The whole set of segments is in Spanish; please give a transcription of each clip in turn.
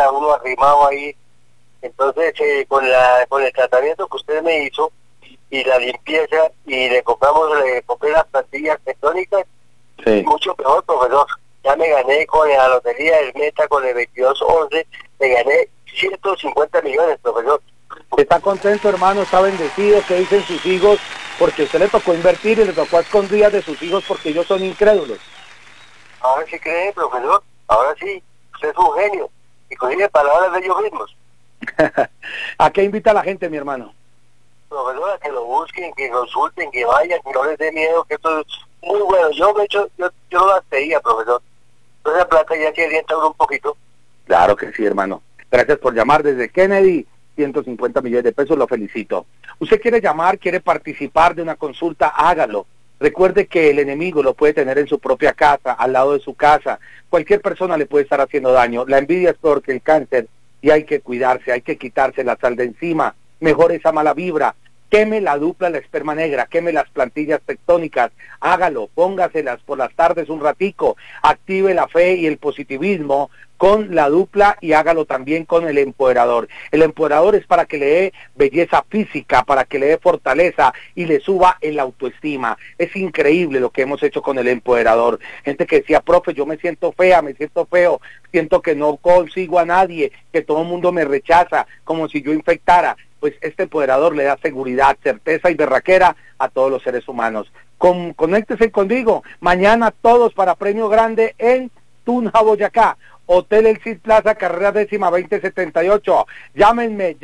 queda uno arrimado ahí. Entonces, con el tratamiento que usted me hizo y la limpieza, y le compré las plantillas tectónicas, Sí. mucho mejor, profesor. Ya me gané con la lotería del Meta, con el 22-11, me gané 150 millones, profesor. Está contento, hermano, está bendecido. ¿Qué dicen sus hijos? Porque a usted le tocó invertir y le tocó a escondidas de sus hijos porque ellos son incrédulos. Ahora sí cree, profesor. Ahora sí, usted es un genio. Y coge palabras de ellos mismos. ¿A qué invita a la gente, mi hermano? Profesor, a que lo busquen, que consulten, que vayan, que no les dé miedo, que esto es muy bueno. Yo lo pedía, profesor. Entonces la plata ya se orienta uno un poquito. Claro que sí, hermano. Gracias por llamar desde Kennedy. 150 millones de pesos, lo felicito. Usted quiere llamar, quiere participar de una consulta, hágalo. Recuerde que el enemigo lo puede tener en su propia casa, al lado de su casa. Cualquier persona le puede estar haciendo daño. La envidia es peor que el cáncer y hay que cuidarse, hay que quitarse la sal de encima. Mejor esa mala vibra. Queme la dupla, la esperma negra, queme las plantillas tectónicas, hágalo, póngaselas por las tardes un ratico, active la fe y el positivismo con la dupla y hágalo también con el empoderador. El empoderador es para que le dé belleza física, para que le dé fortaleza y le suba el autoestima. Es increíble lo que hemos hecho con el empoderador. Gente que decía, profe, yo me siento fea, me siento feo, siento que no consigo a nadie, que todo el mundo me rechaza, como si yo infectara. Pues este empoderador le da seguridad, certeza y berraquera a todos los seres humanos. Conéctese conmigo, mañana todos para premio grande en Tunja, Boyacá. Hotel El Cid Plaza, carrera 10-2078. Llámenme,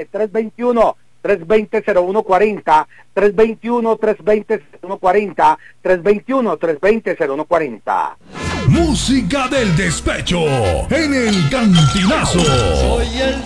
321-320-0140, 321-320-0140, 321-320-0140. Música del despecho en el Cantinazo. Soy el